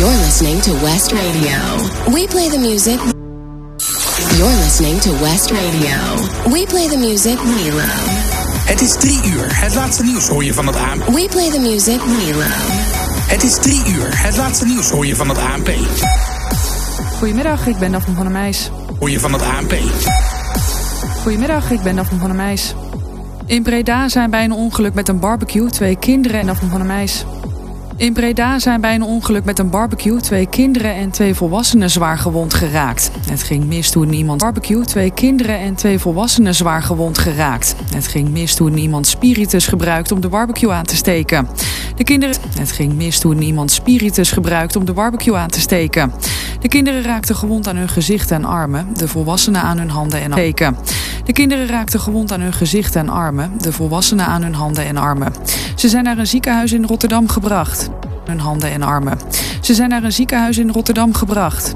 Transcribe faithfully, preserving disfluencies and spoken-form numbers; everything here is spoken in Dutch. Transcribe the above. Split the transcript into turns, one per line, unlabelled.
You're listening to West Radio. We play the music. You're listening to West Radio. We play the music we love.
Het is drie uur. Het laatste nieuws hoor je van het A N P.
We play the music we love.
Het is drie uur. Het laatste nieuws hoor je van het A N P.
Goedemiddag, ik ben Daphne van der Meijs.
Hoor je van het A N P.
Goedemiddag, ik ben Daphne van der Meijs. In Breda zijn bij een ongeluk met een barbecue twee kinderen en Daphne van der Meijs. In Breda zijn bij een ongeluk met een barbecue twee kinderen en twee volwassenen zwaar gewond geraakt. Het ging mis toen iemand barbecue twee kinderen en twee volwassenen zwaar gewond geraakt. Het ging mis toen iemand spiritus gebruikt om de barbecue aan te steken. De kinderen. Het ging mis toen iemand spiritus gebruikt om de barbecue aan te steken. De kinderen raakten gewond aan hun gezicht en armen, de volwassenen aan hun handen en armen. De kinderen raakten gewond aan hun gezicht en armen, de volwassenen aan hun handen en armen. Ze zijn naar een ziekenhuis in Rotterdam gebracht. Hun handen en armen. Ze zijn naar een ziekenhuis in Rotterdam gebracht.